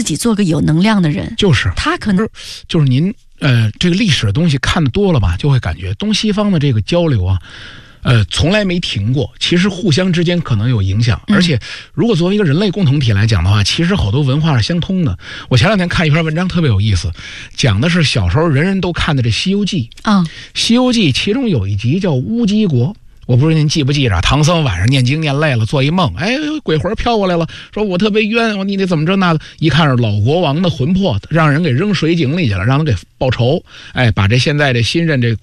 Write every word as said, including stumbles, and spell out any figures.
己做个有能量的人。 就是他可能就是您呃这个历史的东西看得多了吧，就会感觉东西方的这个交流啊。呃，从来没停过。其实互相之间可能有影响，而且如果作为一个人类共同体来讲的话，其实好多文化是相通的。我前两天看一篇文章特别有意思，讲的是小时候人人都看的这《西游记》 啊， 《西游记》其中有一集叫乌鸡国。我不知道您记不记着，唐僧晚上念经念累了，做一梦，哎，鬼魂飘过来了，说我特别冤，你得怎么着那个？一看是老国王的魂魄，让人给扔水井里去了，让他给报仇，哎，把这现在这新任这